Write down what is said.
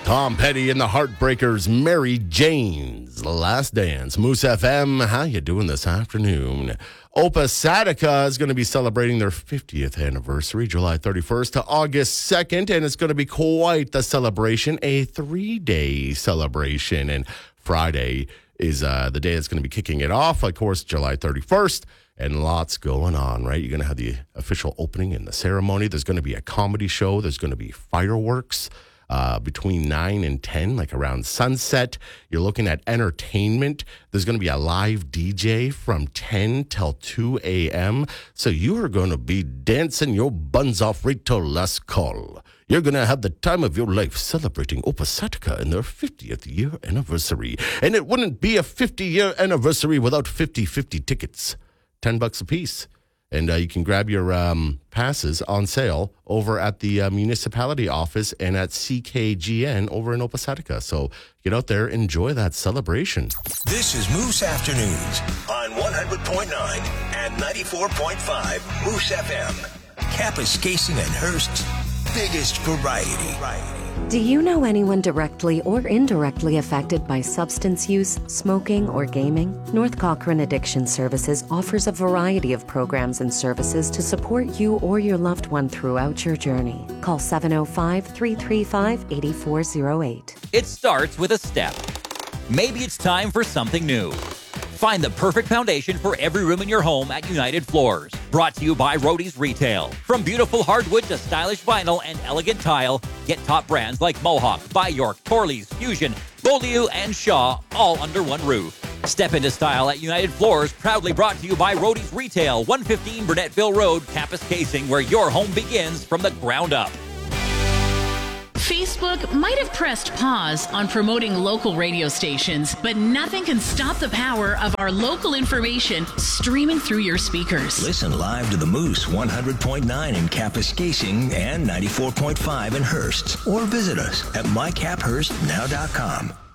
Tom Petty and the Heartbreakers, Mary Jane's Last Dance. Moose FM, how you doing this afternoon? Opasatica is going to be celebrating their 50th anniversary, July 31st to August 2nd, and it's going to be quite the celebration, a 3-day celebration. And Friday is the day that's going to be kicking it off, of course, July 31st. And lots going on, right? You're going to have the official opening and the ceremony. There's going to be a comedy show. There's going to be fireworks between 9 and 10, like around sunset. You're looking at entertainment. There's going to be a live DJ from 10 till 2 a.m. So you are going to be dancing your buns off right till last call. You're going to have the time of your life celebrating Opasatica in their 50th year anniversary. And it wouldn't be a 50-year anniversary without 50-50 tickets. $10 a piece. And you can grab your passes on sale over at the municipality office and at CKGN over in Opasatica. So get out there, enjoy that celebration. This is Moose Afternoons on 100.9 and 94.5 Moose FM. Kapuskasing and Hearst's biggest variety. Do you know anyone directly or indirectly affected by substance use, smoking, or gaming? North Cochrane Addiction Services offers a variety of programs and services to support you or your loved one throughout your journey. Call 705-335-8408. It starts with a step. Maybe it's time for something new. Find the perfect foundation for every room in your home at United Floors. Brought to you by Roadies Retail. From beautiful hardwood to stylish vinyl and elegant tile, get top brands like Mohawk, By-York, Torley's, Fusion, Beaulieu, and Shaw, all under one roof. Step into style at United Floors, proudly brought to you by Roadies Retail, 115 Burnetville Road, Kapuskasing, where your home begins from the ground up. Facebook might have pressed pause on promoting local radio stations, but nothing can stop the power of our local information streaming through your speakers. Listen live to the Moose 100.9 in Kapuskasing and 94.5 in Hearst, or visit us at mycaphurstnow.com.